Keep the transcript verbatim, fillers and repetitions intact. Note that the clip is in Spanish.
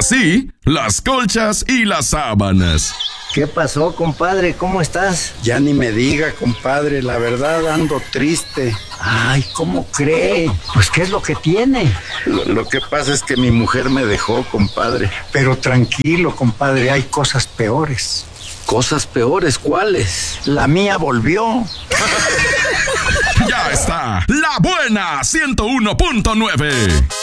Así, las colchas y las sábanas. ¿Qué pasó, compadre? ¿Cómo estás? Ya ni me diga, compadre, la verdad ando triste. Ay, ¿cómo cree? Pues, ¿qué es lo que tiene? Lo, lo que pasa es que mi mujer me dejó, compadre. Pero tranquilo, compadre, hay cosas peores. ¿Cosas peores? ¿Cuáles? La mía volvió. Ya está, La Buena ciento uno punto nueve.